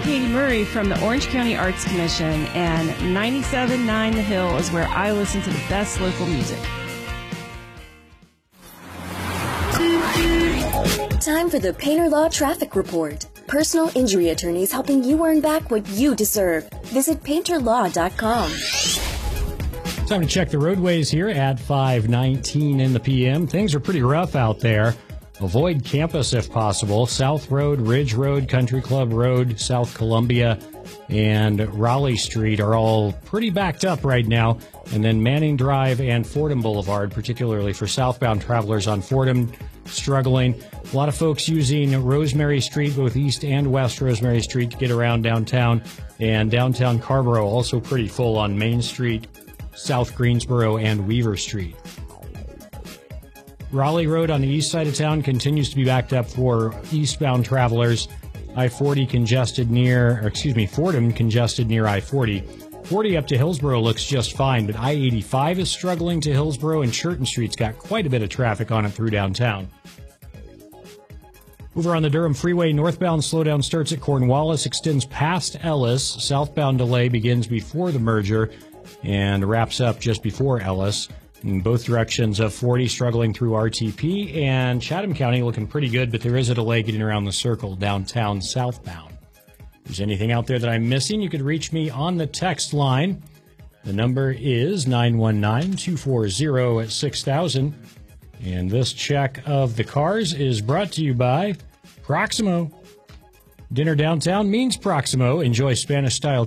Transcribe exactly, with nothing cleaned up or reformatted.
Katie Murray from the Orange County Arts Commission, and ninety-seven point nine The Hill is where I listen to the best local music. Time for the Painter Law Traffic Report. Personal injury attorneys helping you earn back what you deserve. Visit painter law dot com. Time to check the roadways here at five nineteen in the P M. Things are pretty rough out there. Avoid campus if possible. South Road, Ridge Road, Country Club Road, South Columbia, and Raleigh Street are all pretty backed up right now. And then Manning Drive and Fordham Boulevard, particularly for southbound travelers on Fordham, struggling. A lot of folks using Rosemary Street, both East and West Rosemary Street, to get around downtown. And downtown Carrboro also pretty full on Main Street, South Greensboro, and Weaver Street. Raleigh Road on the east side of town continues to be backed up for eastbound travelers. I forty congested near, or excuse me, Fordham congested near I forty. forty up to Hillsboro looks just fine, but I eighty-five is struggling to Hillsboro, and Churton Street's got quite a bit of traffic on it through downtown. Over on the Durham Freeway, northbound slowdown starts at Cornwallis, extends past Ellis. Southbound delay begins before the merger and wraps up just before Ellis. In both directions of forty struggling through R T P, and Chatham County looking pretty good, but there is a delay getting around the circle downtown southbound. If there's anything out there that I'm missing, you could reach me on the text line. The number is nine one nine, two four zero, six thousand. And this check of the cars is brought to you by Proximo. Dinner downtown means Proximo. Enjoy Spanish-style